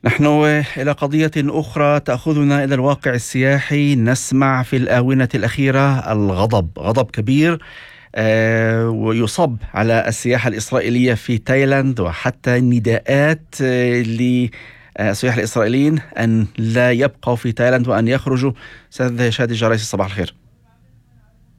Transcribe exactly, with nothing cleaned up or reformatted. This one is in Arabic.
نحن إلى قضية أخرى تأخذنا إلى الواقع السياحي. نسمع في الآونة الأخيرة الغضب، غضب كبير آه، ويصب على السياحة الإسرائيلية في تايلاند، وحتى نداءات آه، للسياح الإسرائيليين أن لا يبقوا في تايلاند وأن يخرجوا. أستاذ شادي الجرايسي، صباح الخير.